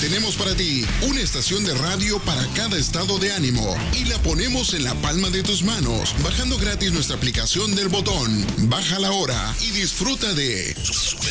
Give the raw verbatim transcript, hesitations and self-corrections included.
Tenemos para ti una estación de radio para cada estado de ánimo y la ponemos en la palma de tus manos, bajando gratis nuestra aplicación del botón. Bájala ahora y disfruta de Super